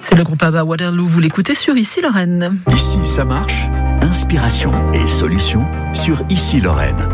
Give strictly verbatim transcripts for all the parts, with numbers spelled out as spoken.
C'est le groupe ABBA Waterloo, vous l'écoutez sur Ici Lorraine. Ici ça marche, inspiration et solutions sur Ici Lorraine.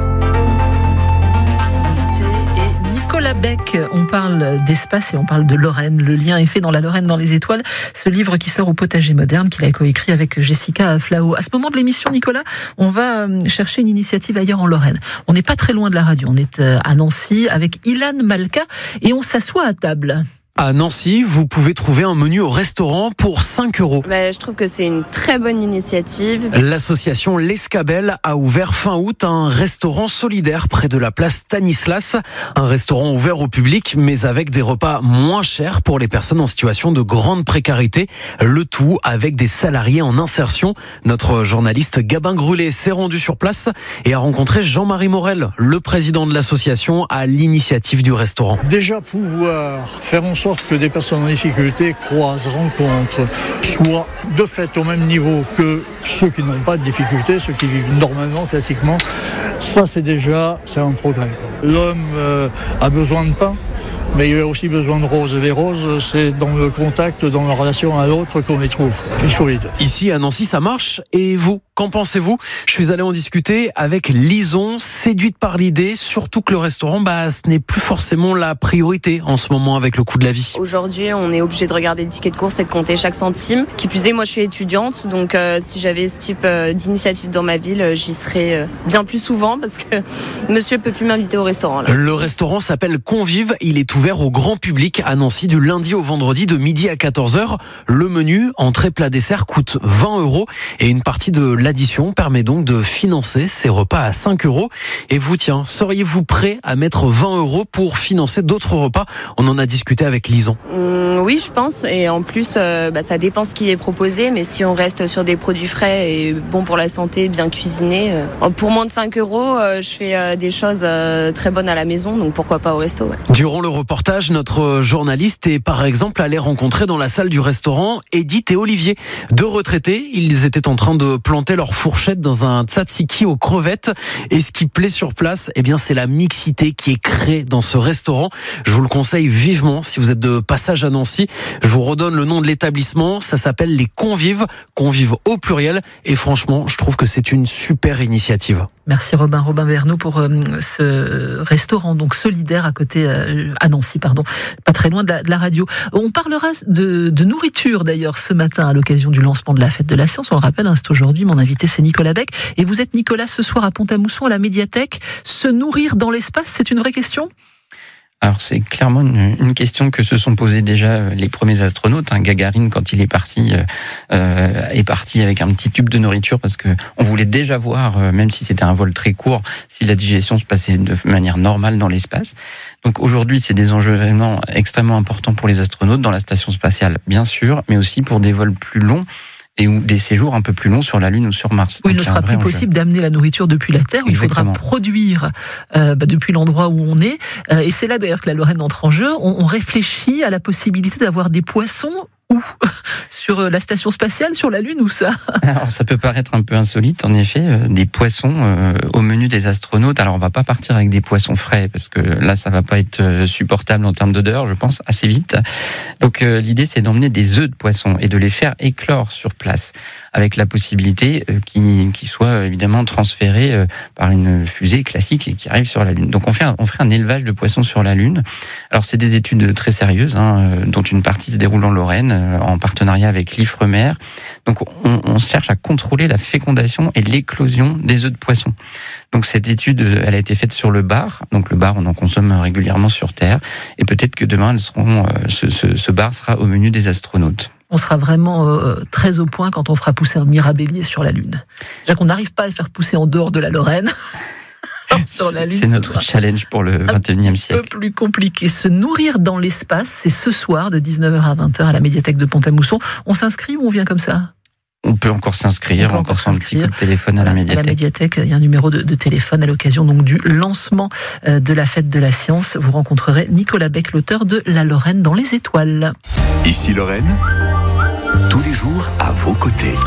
Nicolas Beck, on parle d'espace et on parle de Lorraine. Le lien est fait dans La Lorraine dans les étoiles, ce livre qui sort au Potager Moderne, qu'il a coécrit avec Jessica Flao. À ce moment de l'émission, Nicolas, on va chercher une initiative ailleurs en Lorraine. On n'est pas très loin de la radio, on est à Nancy avec Ilan Malka et on s'assoit à table. À Nancy, vous pouvez trouver un menu au restaurant pour cinq euros. Bah, je trouve que c'est une très bonne initiative. L'association L'Escabelle a ouvert fin août un restaurant solidaire près de la place Stanislas. Un restaurant ouvert au public, mais avec des repas moins chers pour les personnes en situation de grande précarité. Le tout avec des salariés en insertion. Notre journaliste Gabin Grulé s'est rendu sur place et a rencontré Jean-Marie Morel, le président de l'association, à l'initiative du restaurant. Déjà pouvoir faire en sorte que des personnes en difficulté croisent, rencontrent, soient de fait au même niveau que ceux qui n'ont pas de difficulté, ceux qui vivent normalement, classiquement, ça c'est déjà c'est un progrès. L'homme euh, a besoin de pain, mais il a aussi besoin de roses. Et les roses, c'est dans le contact, dans la relation à l'autre qu'on les trouve. Il faut les deux. Ici, à Nancy, ça marche. Et vous, qu'en pensez-vous ? Je suis allé en discuter avec Lison, séduite par l'idée, surtout que le restaurant, bah, ce n'est plus forcément la priorité en ce moment avec le coût de la vie. Aujourd'hui, on est obligé de regarder le ticket de course et de compter chaque centime. Qui plus est, moi, je suis étudiante, donc euh, si j'avais ce type euh, d'initiative dans ma ville, j'y serais euh, bien plus souvent parce que monsieur peut plus m'inviter au restaurant. Là. Le restaurant s'appelle Convive. Il est ouvert au grand public à Nancy du lundi au vendredi de midi à quatorze heures. Le menu, entrée, plat, dessert, coûte vingt euros et une partie de l'addition permet donc de financer ces repas à cinq euros. Et vous, tiens, seriez-vous prêt à mettre vingt euros pour financer d'autres repas ? On en a discuté avec Lison. Mmh, oui, je pense. Et en plus, euh, bah, ça dépend ce qui est proposé. Mais si on reste sur des produits frais et bons pour la santé, bien cuisinés, euh, pour moins de cinq euros, euh, je fais euh, des choses euh, très bonnes à la maison. Donc pourquoi pas au resto, ouais. Durant le reportage, notre journaliste est par exemple allé rencontrer dans la salle du restaurant Edith et Olivier. Deux retraités, ils étaient en train de planter leur fourchette dans un tzatziki aux crevettes. Et ce qui plaît sur place, eh bien, c'est la mixité qui est créée dans ce restaurant. Je vous le conseille vivement si vous êtes de passage à Nancy. Je vous redonne le nom de l'établissement. Ça s'appelle Les Convives. Convives au pluriel. Et franchement, je trouve que c'est une super initiative. Merci Robin, Robin Vernou pour euh, ce restaurant donc solidaire à côté, euh, à Nancy, pardon, pas très loin de la, de la radio. On parlera de, de nourriture d'ailleurs ce matin à l'occasion du lancement de la Fête de la Science. On le rappelle, hein, c'est aujourd'hui, mon invité c'est Nicolas Beck. Et vous êtes Nicolas ce soir à Pont-à-Mousson à la médiathèque. Se nourrir dans l'espace, c'est une vraie question ? Alors c'est clairement une, une question que se sont posées déjà les premiers astronautes. Hein. Gagarine, quand il est parti, euh, est parti avec un petit tube de nourriture parce que on voulait déjà voir, euh, même si c'était un vol très court, si la digestion se passait de manière normale dans l'espace. Donc aujourd'hui, c'est des enjeux vraiment extrêmement importants pour les astronautes dans la station spatiale, bien sûr, mais aussi pour des vols plus longs et ou des séjours un peu plus longs sur la Lune ou sur Mars. Oui, il ne sera plus possible enjeu. d'amener la nourriture depuis la Terre. Exactement. Il faudra produire euh, bah, depuis l'endroit où on est. Euh, et c'est là d'ailleurs que la Lorraine entre en jeu. On, on réfléchit à la possibilité d'avoir des poissons où ? Sur la station spatiale, sur la Lune, ou ça ? Alors, ça peut paraître un peu insolite, en effet, euh, des poissons euh, au menu des astronautes. Alors, on va pas partir avec des poissons frais, parce que là, ça va pas être euh, supportable en termes d'odeur, je pense, assez vite. Donc, euh, l'idée, c'est d'emmener des œufs de poissons et de les faire éclore sur place, avec la possibilité euh, qu'ils, qu'ils soient euh, évidemment transférés euh, par une fusée classique et qui arrive sur la Lune. Donc, on fait un, on ferait un élevage de poissons sur la Lune. Alors, c'est des études très sérieuses, hein, euh, dont une partie se déroule en Lorraine, en partenariat avec l'Ifremer. Donc on, on cherche à contrôler la fécondation et l'éclosion des œufs de poisson. Donc cette étude, elle a été faite sur le bar. Donc le bar, on en consomme régulièrement sur Terre. Et peut-être que demain, elles seront, ce, ce, ce bar sera au menu des astronautes. On sera vraiment euh, très au point quand on fera pousser un mirabellier sur la Lune. Déjà qu'on n'arrive pas à le faire pousser en dehors de la Lorraine. Sur la Lune, c'est notre challenge pour le vingt et unième siècle. Un peu plus compliqué. Se nourrir dans l'espace, c'est ce soir de dix-neuf heures à vingt heures à la médiathèque de Pont-à-Mousson. On s'inscrit ou on vient comme ça ? On peut encore s'inscrire, on peut encore s'inscrire. Un petit coup de téléphone à la médiathèque. À la médiathèque, il y a un numéro de, de téléphone à l'occasion donc du lancement de la Fête de la Science. Vous rencontrerez Nicolas Beck, l'auteur de La Lorraine dans les étoiles. Ici Lorraine, tous les jours à vos côtés.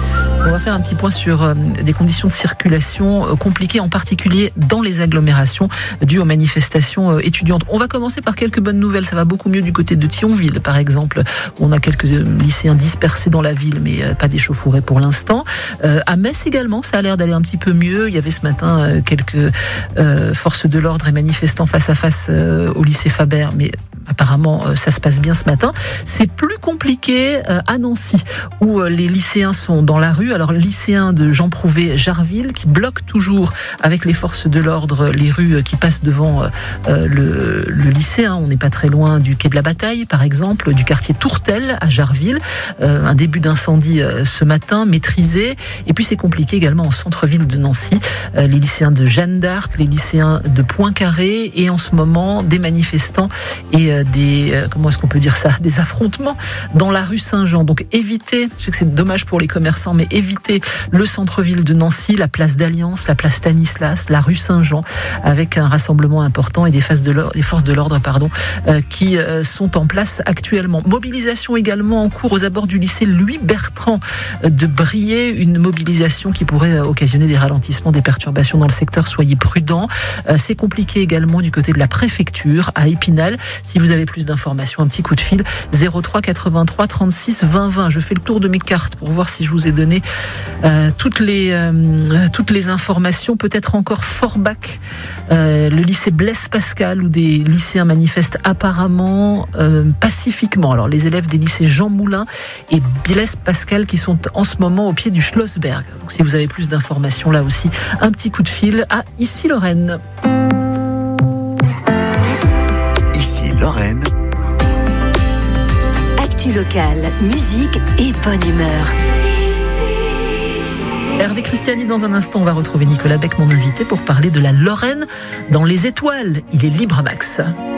On va faire un petit point sur euh, des conditions de circulation euh, compliquées, en particulier dans les agglomérations dues aux manifestations euh, étudiantes. On va commencer par quelques bonnes nouvelles. Ça va beaucoup mieux du côté de Thionville, par exemple, où on a quelques euh, lycéens dispersés dans la ville, mais euh, pas d'échauffourée pour l'instant. Euh, à Metz également, ça a l'air d'aller un petit peu mieux. Il y avait ce matin euh, quelques euh, forces de l'ordre et manifestants face à face euh, au lycée Faber, mais apparemment, ça se passe bien ce matin. C'est plus compliqué à Nancy, où les lycéens sont dans la rue. Alors, lycéens de Jean Prouvé-Jarville qui bloquent toujours avec les forces de l'ordre les rues qui passent devant le, le lycée. On n'est pas très loin du quai de la Bataille, par exemple, du quartier Tourtel à Jarville. Un début d'incendie ce matin, maîtrisé. Et puis, c'est compliqué également en centre-ville de Nancy. Les lycéens de Jeanne d'Arc, les lycéens de Poincaré et en ce moment, des manifestants et des, comment est-ce qu'on peut dire ça, des affrontements dans la rue Saint-Jean. Donc évitez, je sais que c'est dommage pour les commerçants, mais évitez le centre-ville de Nancy, la place d'Alliance, la place Stanislas, la rue Saint-Jean, avec un rassemblement important et des forces de l'ordre, des forces de l'ordre pardon, euh, qui euh, sont en place actuellement. Mobilisation également en cours aux abords du lycée Louis Bertrand de Briey, une mobilisation qui pourrait occasionner des ralentissements, des perturbations dans le secteur. Soyez prudents. Euh, c'est compliqué également du côté de la préfecture à Épinal. Si vous avez plus d'informations, un petit coup de fil zéro trois quatre-vingt-trois trente-six vingt vingt. Je fais le tour de mes cartes pour voir si je vous ai donné euh, toutes les euh, toutes les informations. Peut-être encore Forbach, euh, le lycée Blaise Pascal, où des lycéens manifestent apparemment euh, pacifiquement. Alors les élèves des lycées Jean Moulin et Blaise Pascal qui sont en ce moment au pied du Schlossberg. Donc si vous avez plus d'informations là aussi, un petit coup de fil à Issy-Lorraine. Ici Lorraine. Actu locale, musique et bonne humeur. Hervé Christiani, dans un instant, on va retrouver Nicolas Beck, mon invité, pour parler de la Lorraine dans les étoiles. Il est libre, Max.